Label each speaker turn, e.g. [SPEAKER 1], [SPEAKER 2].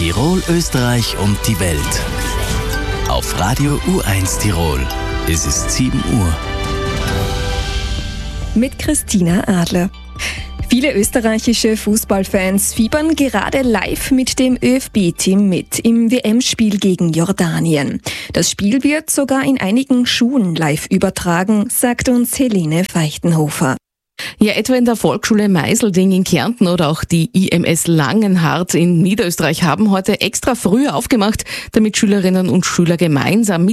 [SPEAKER 1] Tirol, Österreich und die Welt. Auf Radio U1 Tirol. Es ist 7 Uhr.
[SPEAKER 2] Mit Christina Adler. Viele österreichische Fußballfans fiebern gerade live mit dem ÖFB-Team mit im WM-Spiel gegen Jordanien. Das Spiel wird sogar in einigen Schulen live übertragen, sagt uns Helene Feichtenhofer.
[SPEAKER 3] Ja, etwa in der Volksschule Meiselding in Kärnten oder auch die IMS Langenhardt in Niederösterreich haben heute extra früh aufgemacht, damit Schülerinnen und Schüler gemeinsam